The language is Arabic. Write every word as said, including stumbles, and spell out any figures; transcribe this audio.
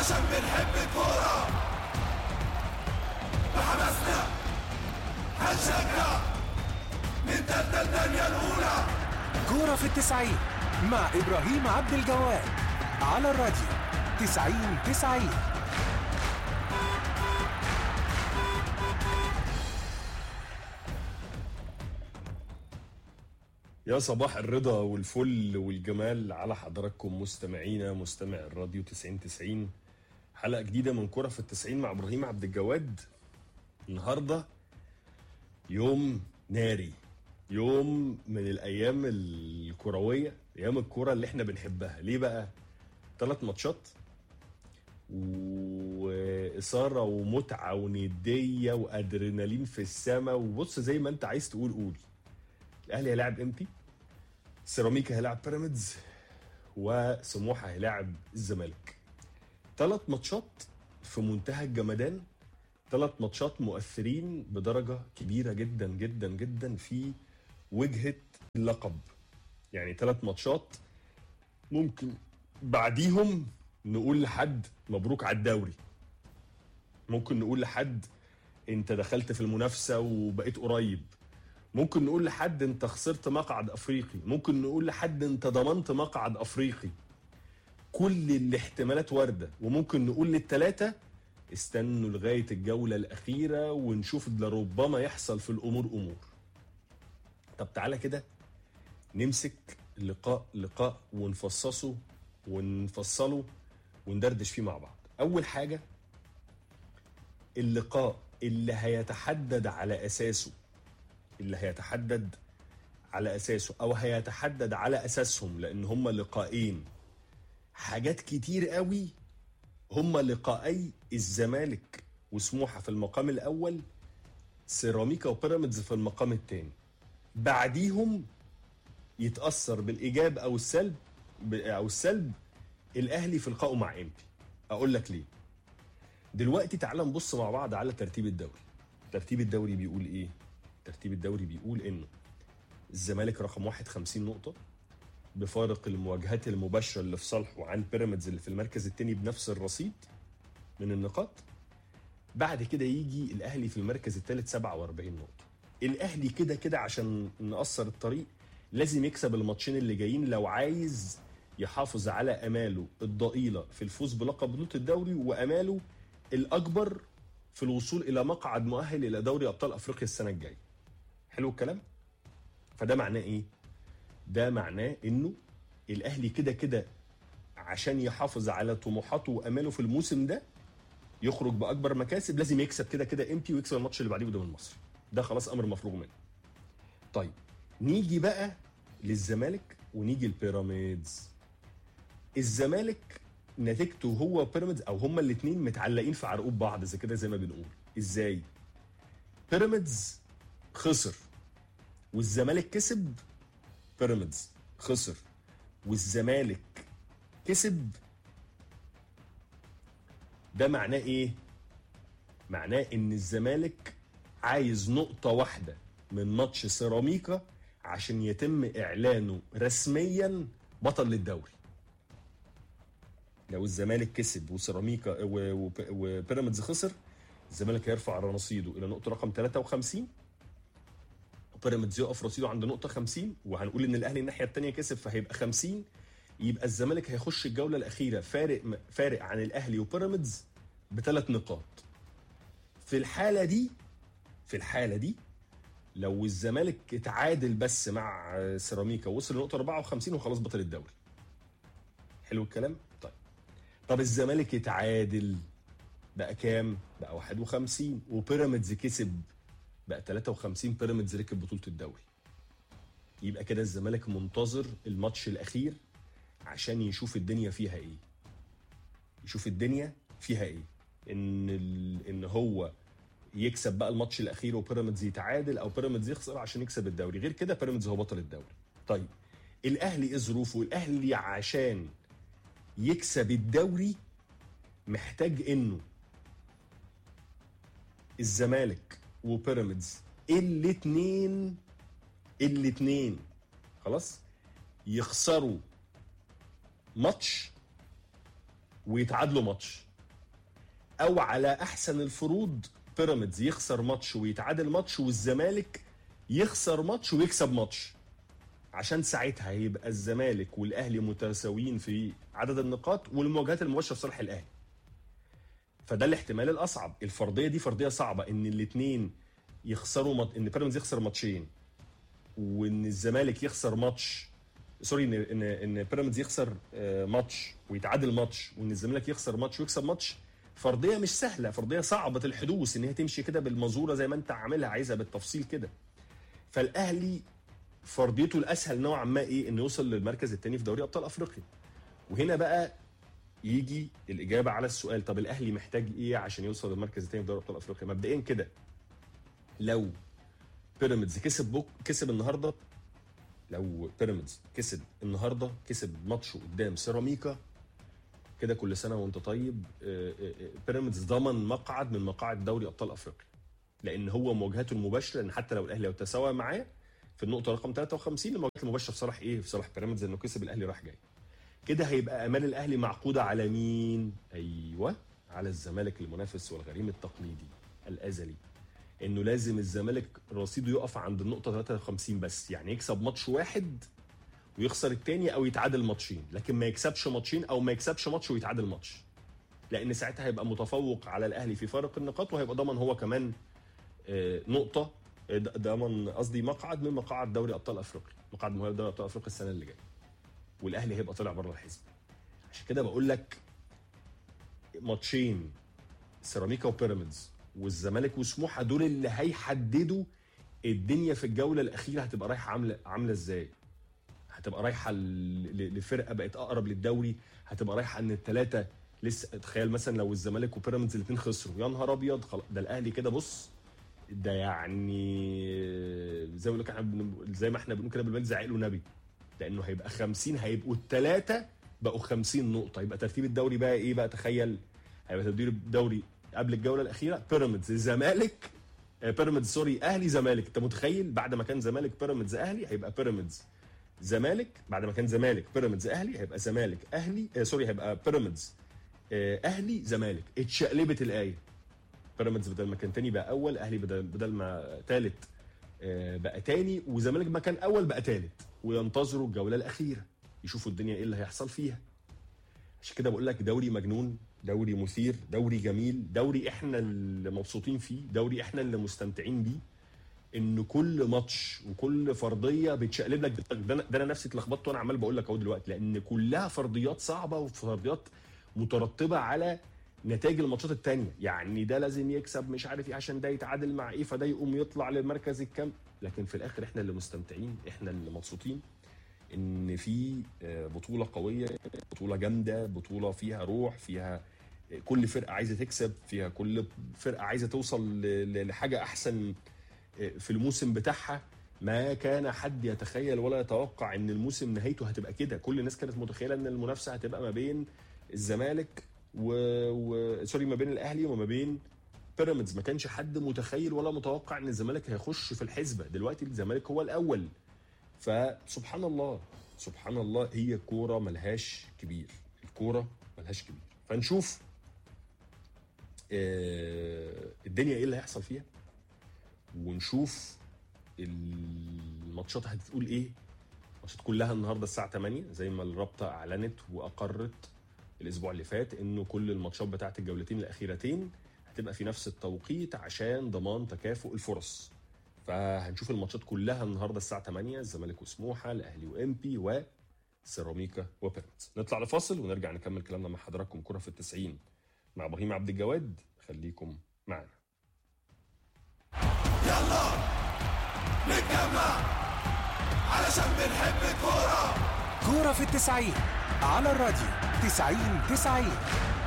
علشان بنحب الكورة بحماسنا هنشجع نبدأ الدنيا الأولى. كورة في التسعين مع إبراهيم عبد الجواد على الراديو تسعين تسعين. يا صباح الرضا والفل والجمال على حضراتكم مستمعينا مستمع الراديو تسعين تسعين. حلقة جديدة من كرة في التسعين مع إبراهيم عبد الجواد. النهاردة يوم ناري، يوم من الأيام الكروية، أيام الكرة اللي احنا بنحبها. ليه بقى؟ ثلاث ماتشات وإثارة ومتعة وندية وأدرينالين في السماء. وبص زي ما انت عايز تقول قول. الاهلي هيلاعب امبي، سيراميكا هيلاعب بيراميدز، وسموحه هيلاعب الزمالك. ثلاث ماتشات في منتهى الجمدان، ثلاث ماتشات مؤثرين بدرجه كبيره جدا جدا جدا في وجهه اللقب. يعني ثلاث ماتشات ممكن بعديهم نقول لحد مبروك على الدوري، ممكن نقول لحد انت دخلت في المنافسه وبقيت قريب، ممكن نقول لحد انت خسرت مقعد افريقي، ممكن نقول لحد انت ضمنت مقعد افريقي. كل الاحتمالات واردة. وممكن نقول للثلاثة استنوا لغاية الجولة الأخيرة ونشوف لربما يحصل في الأمور أمور. طب تعالى كده نمسك لقاء لقاء ونفصصه ونفصله وندردش فيه مع بعض. أول حاجة، اللقاء اللي هيتحدد على أساسه اللي هيتحدد على أساسه أو هيتحدد على أساسهم، لأن هما لقاءين حاجات كتير قوي. هما لقاءي الزمالك وسموحة في المقام الأول، سيراميكا وبيراميدز في المقام الثاني. بعديهم يتأثر بالإيجاب أو السلب أو السلب الأهلي في لقائه مع إمبي. أقول لك ليه. دلوقتي تعال نبص مع بعض على ترتيب الدوري. ترتيب الدوري بيقول إيه؟ ترتيب الدوري بيقول انه الزمالك رقم واحد خمسين نقطة بفارق المواجهات المباشرة اللي في صالحه عن بيراميدز اللي في المركز الثاني بنفس الرصيد من النقاط. بعد كده يجي الاهلي في المركز الثالث سبعة وأربعين نقطة. الاهلي كده كده عشان نقصر الطريق لازم يكسب الماتشين اللي جايين لو عايز يحافظ على اماله الضئيلة في الفوز بلقب بطولة الدوري واماله الاكبر في الوصول الى مقعد مؤهل الى دوري ابطال افريقيا السنة الجاية. حلو الكلام؟ فده معناه ايه؟ ده معناه انه الاهلي كده كده عشان يحافظ على طموحاته واماله في الموسم ده يخرج باكبر مكاسب لازم يكسب كده كده امبي ويكسب الماتش اللي بعديه قدام المصري. ده خلاص امر مفروغ منه. طيب نيجي بقى للزمالك ونيجي البيراميدز. الزمالك نتيجته هو بيراميدز او هما الاثنين متعلقين في عرقوب بعض زي كده زي ما بنقول. ازاي؟ بيراميدز خسر والزمالك كسب، بيراميدز خسر والزمالك كسب. ده معناه ايه؟ معناه ان الزمالك عايز نقطة واحدة من ماتش سيراميكا عشان يتم اعلانه رسميا بطل للدوري. لو الزمالك كسب وسيراميكا وبيراميدز خسر، الزمالك هيرفع رصيده الى نقطة رقم ثلاثة وخمسين، بيراميدز يقف رصيده عند نقطة خمسين، وهنقول ان الاهلي الناحية الثانية كسب فهيبقى خمسين. يبقى الزمالك هيخش الجولة الأخيرة فارق فارق عن الاهلي وبيراميدز بثلاث نقاط. في الحالة دي في الحالة دي لو الزمالك اتعادل بس مع سيراميكا ووصل لنقطة أربعة وخمسين وخلاص بطل الدوري. حلو الكلام؟ طيب طب الزمالك اتعادل بقى كام؟ بقى واحد وخمسين وبيراميدز كسب بقى ثلاثة وخمسين، بيراميدز ركب بطولة الدوري. يبقى كده الزمالك منتظر الماتش الأخير عشان يشوف الدنيا فيها ايه. يشوف الدنيا فيها ايه. ان ال... ان هو يكسب بقى الماتش الأخير وبيراميدز يتعادل او بيراميدز يخسر عشان يكسب الدوري. غير كده بيراميدز هو بطل الدوري. طيب الاهلي ايه ظروفه؟ الاهلي عشان يكسب الدوري محتاج انه الزمالك وبيراميدز الاثنين الاثنين خلاص يخسروا ماتش ويتعادلوا ماتش. او على احسن الفروض بيراميدز يخسر ماتش ويتعادل ماتش، والزمالك يخسر ماتش ويكسب ماتش، عشان ساعتها هيبقى الزمالك والاهلي متساويين في عدد النقاط والمواجهات المباشره في صالح الاهلي. فده الاحتمال الاصعب. الفرضيه دي فرضيه صعبه، ان الاثنين يخسروا مط... ان بيراميدز يخسر ماتشين وان الزمالك يخسر ماتش، سوري ان ان ان بيراميدز يخسر ماتش ويتعادل ماتش، وان الزمالك يخسر ماتش ويكسب ماتش. فرضيه مش سهله، فرضيه صعبه الحدوث ان هي تمشي كده بالمزوره زي ما انت عاملها عايزها بالتفصيل كده. فالاهلي فرضيته الاسهل نوعا ما ايه؟ انه يوصل للمركز الثاني في دوري ابطال افريقيا. وهنا بقى يجي الاجابه على السؤال، طب الاهلي محتاج ايه عشان يوصل للمركز الثاني في دوري ابطال افريقيا؟ مبدئيا كده لو بيراميدز كسب بوك كسب النهارده لو بيراميدز كسب النهارده كسب ماتشه قدام سيراميكا كده، كل سنه وانت طيب، بيراميدز ضمن مقعد من مقاعد دوري ابطال افريقيا، لان هو مواجهته المباشره، ان حتى لو الاهلي تساوى معاه في النقطه رقم ثلاثة وخمسين، المواجهه المباشره في صالح ايه؟ في صالح بيراميدز، انه كسب الاهلي راح جاي. كده هيبقى امال الاهلي معقوده على مين؟ ايوه، على الزمالك المنافس والغريم التقليدي الازلي، انه لازم الزمالك رصيده يقف عند النقطه ثلاثة وخمسين بس، يعني يكسب ماتش واحد ويخسر الثاني، او يتعادل ماتشين، لكن ما يكسبش ماتشين او ما يكسبش ماتش ويتعادل ماتش، لان ساعتها هيبقى متفوق على الاهلي في فارق النقاط، وهيبقى ضمن هو كمان نقطه، ضمن قصدي مقعد من مقاعد دوري ابطال افريقيا، مقعد مهم دوري ابطال افريقيا السنه اللي جايه، والاهلي هيبقى طلع بره الحزب. عشان كده بقول لك ماتشين سيراميكا وبيراميدز والزمالك وسموحه دول اللي هيحددوا الدنيا في الجوله الاخيره هتبقى رايحه عامله عامله ازاي. هتبقى رايحه لفرقه بقت اقرب للدوري، هتبقى رايحه ان الثلاثه لسه. تخيل مثلا لو الزمالك وبيراميدز الاثنين خسروا، يا نهار ابيض، خلاص ده الاهلي كده بص، ده يعني زي ما بقول لك، زي ما احنا بنقول كده بالبلد، زعق له نبي، لانه هيبقى خمسين، هيبقوا الثلاثه بقوا خمسين نقطه. يبقى ترتيب الدوري بقى ايه بقى؟ تخيل، هيبقى ترتيب الدوري قبل الجوله الاخيره بيراميدز الزمالك بيراميدز سوري اهلي زمالك. انت متخيل بعد ما كان زمالك بيراميدز اهلي هيبقى بيراميدز زمالك، بعد ما كان زمالك بيراميدز اهلي هيبقى زمالك اهلي آه سوري هيبقى بيراميدز آه اهلي زمالك. اتشقلبت الايه، بيراميدز بدل ما كان تاني بقى اول، اهلي بدل بدل ما ثالث آه بقى تاني، وزمالك ما كان اول بقى ثالث، وينتظروا الجوله الاخيره يشوفوا الدنيا ايه اللي هيحصل فيها. عشان كده بقول لك دوري مجنون، دوري مثير، دوري جميل، دوري احنا اللي مبسوطين فيه، دوري احنا اللي مستمتعين بيه. ان كل ماتش وكل فرضيه بتشقلب لك. ده انا, ده أنا نفسي اتلخبطت وانا عمال بقول لك اهو دلوقتي، لان كلها فرضيات صعبه وفرضيات مترتبه على نتائج الماتشات الثانيه. يعني ده لازم يكسب مش عارف ايه عشان ده يتعادل مع ايه، فده يقوم يطلع للمركز الكام. لكن في الاخر احنا اللي مستمتعين، احنا اللي مبسوطين ان في بطوله قويه، بطوله جامده، بطوله فيها روح، فيها كل فرقه عايزه تكسب، فيها كل فرقه عايزه توصل لحاجه احسن في الموسم بتاعها. ما كان حد يتخيل ولا يتوقع ان الموسم نهايته هتبقى كده. كل الناس كانت متخيله ان المنافسه هتبقى ما بين الزمالك و... و... سوري ما بين الاهلي وما بين بيراميدز. ما كانش حد متخيل ولا متوقع ان الزمالك هيخش في الحسبه. دلوقتي الزمالك هو الاول. فسبحان الله سبحان الله، هي كوره ملهاش كبير، الكوره ملهاش كبير. فنشوف الدنيا ايه اللي هيحصل فيها، ونشوف الماتشات هتقول ايه. الماتشات كلها النهارده الساعه ثمانية زي ما الرابطه اعلنت واقرت الاسبوع اللي فات، انه كل الماتشات بتاعه الجولتين الاخيرتين هتبقى في نفس التوقيت عشان ضمان تكافؤ الفرص. فهنشوف الماتشات كلها النهارده الساعه ثمانية، الزمالك وسموحه، الاهلي وامبي، وسيراميكا وبيراميدز. نطلع لفاصل ونرجع نكمل كلامنا مع حضراتكم. كرة في التسعين مع ابراهيم عبد الجواد، خليكم معنا. يلا نتجمع علشان بنحب الكورة. كورة في التسعين على الراديو تسعين تسعين.